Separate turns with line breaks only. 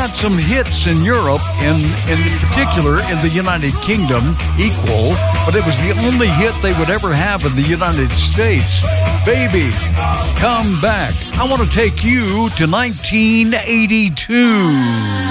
had some hits in Europe, in particular in the United Kingdom, Equal, but it was the only hit they would ever have in the United States. Baby, Come Back. I want to take you to 1982.